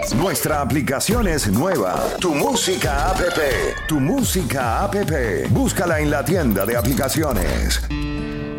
Nuestra aplicación es nueva. Tu Música App. Tu Música App. Búscala en la tienda de aplicaciones.